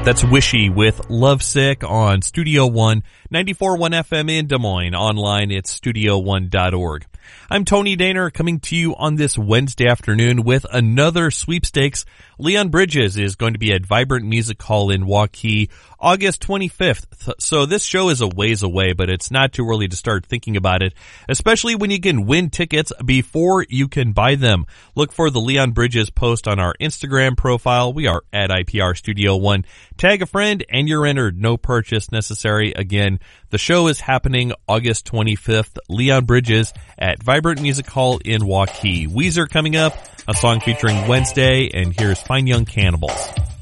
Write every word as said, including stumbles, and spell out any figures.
That's Wishy with Lovesick on Studio One, ninety-four point one F M in Des Moines. Online, it's studio one dot org. I'm Tony Daner coming to you on this Wednesday afternoon with another sweepstakes. Leon Bridges is going to be at Vibrant Music Hall in Waukee August twenty-fifth. So this show is a ways away, but it's not too early to start thinking about it, especially when you can win tickets before you can buy them. Look for the Leon Bridges post on our Instagram profile. We are at I P R Studio One. Tag a friend and you're entered. No purchase necessary. Again, the show is happening August twenty-fifth. Leon Bridges at Vibrant Music Hall in Waukee. Weezer coming up, a song featuring Wednesday, and here's Fine Young Cannibals.